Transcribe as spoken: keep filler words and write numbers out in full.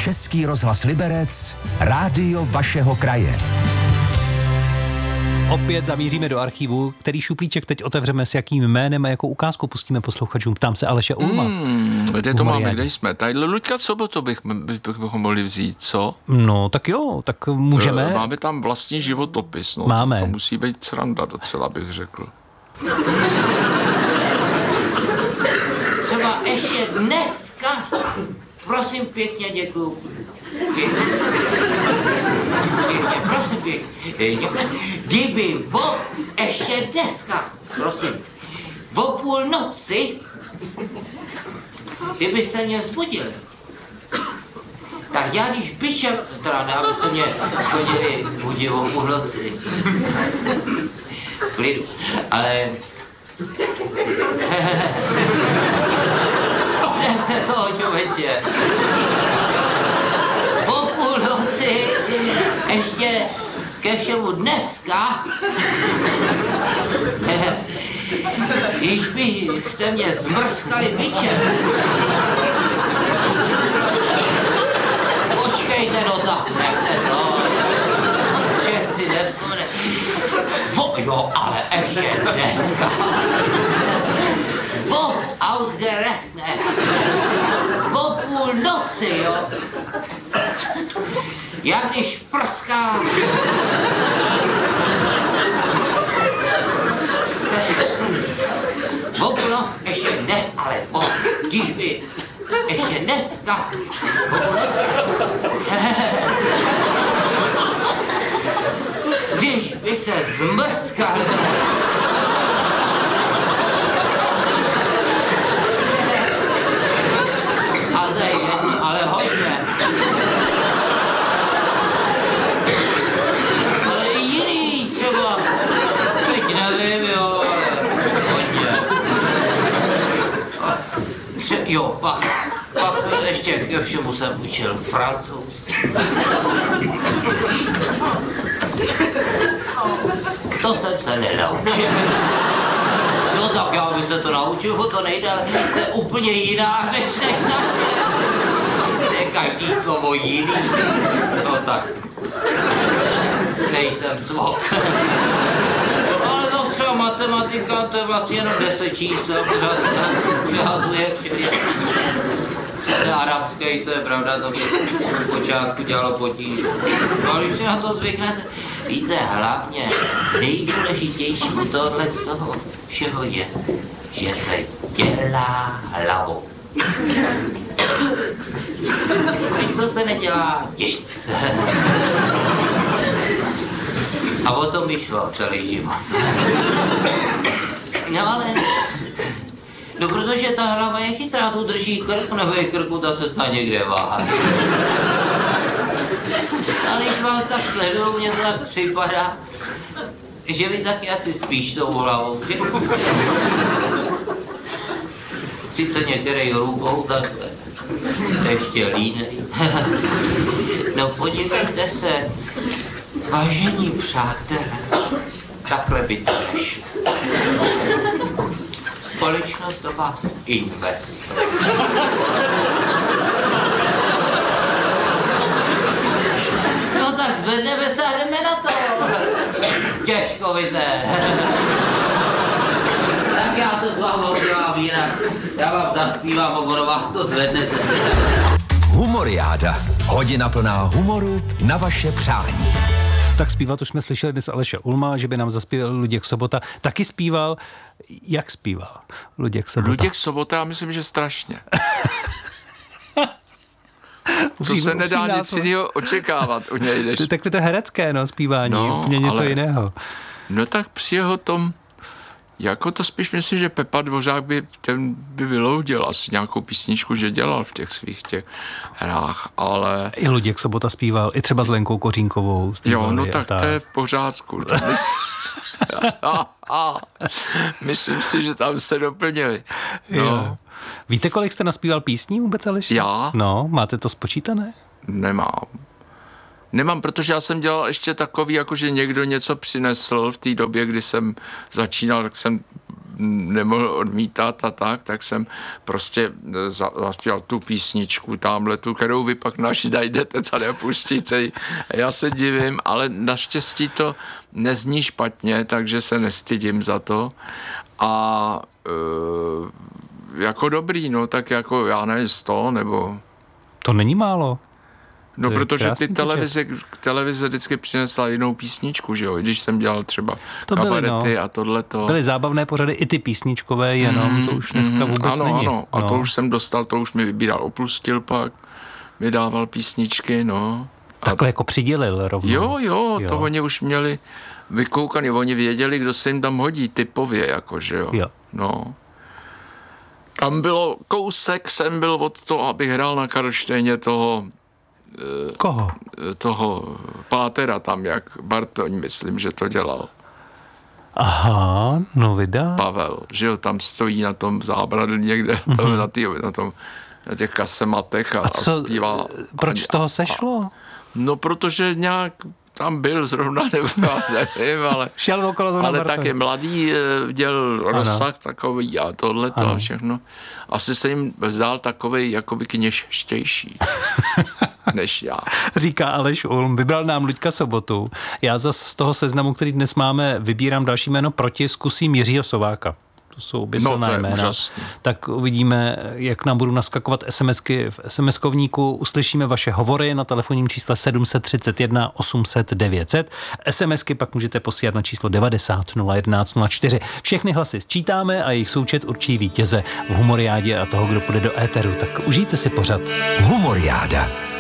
Český rozhlas Liberec, rádio vašeho kraje. Opět zamíříme do archivu, který šuplíček teď otevřeme, s jakým jménem a jakou ukázku pustíme posluchačům. Ptám se Aleše Ulma. Hmm, kde to máme, kde jsme? Tadyhle Luďka Sobotu bych, bychom mohli vzít, co? No, tak jo, tak můžeme. Máme tam vlastní životopis, no. Máme. To, to musí být sranda docela, bych řekl. Třeba ještě dneska, prosím pěkně, děkuju. Pěkně, pěkně, prosím pěkně, děkuju. Kdyby vo, ještě dneska, prosím, o půl noci, kdybyste mě vzbudil, tak já když byšem, teda ne, aby se mě chodili budit o půl noci, klidu, ale nechte toho člověče. Po půl noci, ještě ke všemu dneska, když byste mě zmrskali bičem, počkejte, no tak nechte to, že si nevzpomene. Vo, jo, ale ještě dneska. Vo ausgerechnet. Vo půl noci, jo. Jak když prská. Vo půl noci, ještě dnes, ale vo, když by ještě dneska. Vo půl noci. Když bych se zmrskal. A tady, ale hodně. Ale jiný třeba, teď nevím, jo, hodně. Tře- jo, pak, pak jsem ještě ke všemu jsem učil francouz. To jsem se nenaučil. No tak já bych se to naučil, o to nejde, ale to je úplně jiná řeč než naše. To je každý slovo jiný. No tak. Nejsem cvok. No ale to třeba matematika, to je vlastně jenom deset čísel, pořád přehazuje všechny. Sice arabský, to je pravda, to mě v počátku dělalo potíž. No ale když si na to zvyknete, víte, hlavně nejdůležitější u tohle z toho všeho je, že se dělá hlavou. Když to se nedělá nic. A o tom mi šlo celý život. No ale... No protože ta hlava je chytrá, tu drží krk, nebo je krku, ta se snad někde váhá. A když vás tak sleduju, mně to tak připadá, že vy taky asi spíš tou hlavou, že? Sice některý rukou takhle, ještě línej. No podívejte se, vážení přátelé, takhle by to nešlo. Společnost do vás investuje. No tak zvedneme se a jdeme na to. Těžkovité. Tak já to s vámi udělám jinak. Já vám zaspívám a ono vás to zvedne. Humoriáda. Hodina plná humoru na vaše přání. Tak zpívat už jsme slyšeli dnes Aleše Ulma, že by nám zaspíval Luděk Sobota. Taky zpíval. Jak zpíval Luděk Sobota? Luděk Sobota, já myslím, že strašně. To Musím, se nedá nic jiného očekávat u něj. Než... Tak to je herecké, no, zpívání, no, úplně něco ale, jiného. No tak při jeho tom, jako to spíš myslím, že Pepa Dvořák by, ten by vyloudil asi nějakou písničku, že dělal v těch svých těch hrách, ale... I Luděk Sobota zpíval, i třeba s Lenkou Kořínkovou zpíval. Jo, no tak to je v pořádku. a, a, myslím si, že tam se doplnili. No. Víte, kolik jste naspíval písní vůbec, Aleši? Já? No, máte to spočítané? Nemám. Nemám, protože já jsem dělal ještě takový, jako že někdo něco přinesl v té době, kdy jsem začínal, tak jsem nemohl odmítat a tak, tak jsem prostě zaspěl tu písničku tamhletu, kterou vy pak naši najdete tady a pustíte. Já se divím, ale naštěstí to nezní špatně, takže se nestydím za to. A e, jako dobrý, no tak jako já nevím, sto nebo... To není málo. No, protože ty televize, televize vždycky přinesla jinou písničku, že jo, když jsem dělal třeba to kabarety no. a tohleto. Byly zábavné pořady, i ty písničkové, jenom mm, to už dneska vůbec ano, není. Ano, a no. to už jsem dostal, to už mi vybíral, opustil pak, mi dával písničky, no. A takhle jako přidělil rovnou. Jo, jo, jo, to oni už měli vykoukaný, oni věděli, kdo se jim tam hodí typově, jako, že jo. jo. No. Tam bylo kousek, jsem byl od toho, abych hrál na Karlštejně toho Koho? Toho Pátera tam, jak Bartoň, myslím, že to dělal. Aha, no vydá. Pavel, že jo, tam stojí na tom zábradlí někde, mm-hmm. to, na, tý, na, tom, na těch kasematech a, a, co, a zpívá. Proč a, z toho sešlo? A, no, protože nějak tam byl zrovna, nebo nevím, ale, Šel okolo to ale taky mladý děl rozsah takový a tohleto a všechno. Asi se jim zdál takovej jakoby kněžštější než já. Říká Aleš Ulm, vybral nám Luďka Sobotu. Já zase z toho seznamu, který dnes máme, vybírám další jméno proti, zkusím Jiřího Sováka. To jsou obě silná no, jména. Úžasný. Tak uvidíme, jak nám budou naskakovat SMSky v SMSkovníku. Uslyšíme vaše hovory na telefonním čísle sedm set třicet jedna osm set devět set. SMSky pak můžete posílat na číslo devadesát nula jedenáct nula čtyři. Všechny hlasy sčítáme a jejich součet určí vítěze v Humoriádě a toho, kdo půjde do éteru. Tak užijte si pořad. Humoriáda.